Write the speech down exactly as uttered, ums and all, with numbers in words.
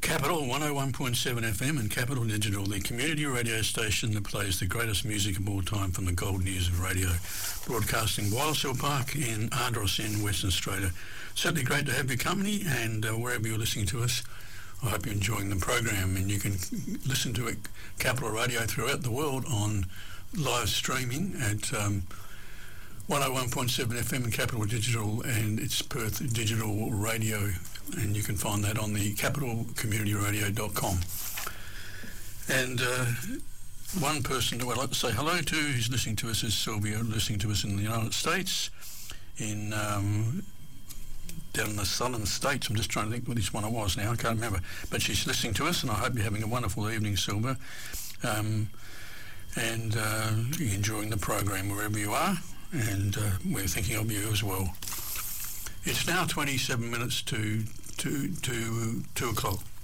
Capital one oh one point seven F M and Capital Digital, the community radio station that plays the greatest music of all time from the golden years of radio, broadcasting Wallace Hill Park in Ardros in Western Australia. Certainly great to have your company, and uh, wherever you're listening to us, I hope you're enjoying the program. And you can listen to it, Capital Radio, throughout the world on live streaming at um, one oh one point seven F M and Capital Digital, and it's Perth Digital Radio, and you can find that on the capital community radio dot com. And uh, one person who I'd like to say hello to who's listening to us is Sylvia, listening to us in the United States, in um, down in the southern states. I'm just trying to think which one it was now, I can't remember. But she's listening to us, and I hope you're having a wonderful evening, Sylvia. Um, and uh, you're enjoying the program wherever you are, and uh, we're thinking of you as well. It's now twenty-seven minutes to to to two o'clock.